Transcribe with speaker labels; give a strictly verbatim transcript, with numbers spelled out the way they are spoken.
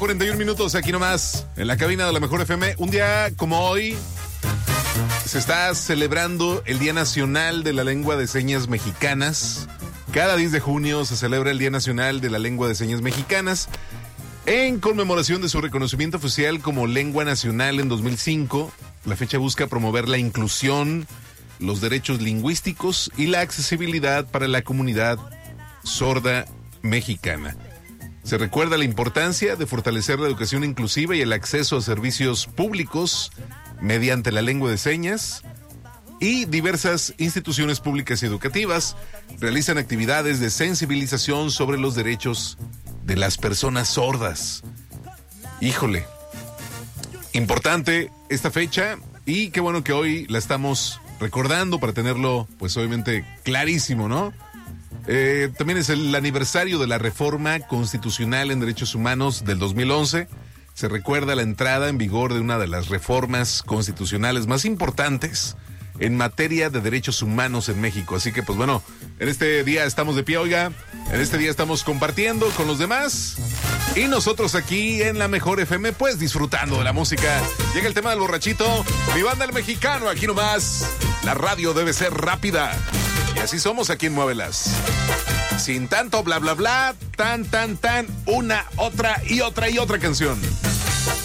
Speaker 1: cuarenta y un minutos aquí nomás, en la cabina de la Mejor F M. Un día como hoy se está celebrando el Día Nacional de la Lengua de Señas Mexicanas. Cada diez de junio se celebra el Día Nacional de la Lengua de Señas Mexicanas en conmemoración de su reconocimiento oficial como lengua nacional en dos mil cinco. La fecha busca promover la inclusión, los derechos lingüísticos y la accesibilidad para la comunidad sorda mexicana. Se recuerda la importancia de fortalecer la educación inclusiva y el acceso a servicios públicos mediante la lengua de señas, y diversas instituciones públicas y educativas realizan actividades de sensibilización sobre los derechos de las personas sordas. Híjole, importante esta fecha, y qué bueno que hoy la estamos recordando para tenerlo, pues obviamente clarísimo, ¿no? Eh, también es el aniversario de la Reforma Constitucional en Derechos Humanos del dos mil once. Se recuerda la entrada en vigor de una de las reformas constitucionales más importantes en materia de derechos humanos en México. Así que, pues bueno, en este día estamos de pie, oiga. En este día estamos compartiendo con los demás. Y nosotros aquí en la Mejor F M, pues disfrutando de la música. Llega el tema del borrachito. Mi banda El Mexicano, aquí nomás. La radio debe ser rápida. Y así somos aquí en Muévelas. Sin tanto bla bla bla, tan tan tan, una, otra y otra y otra canción.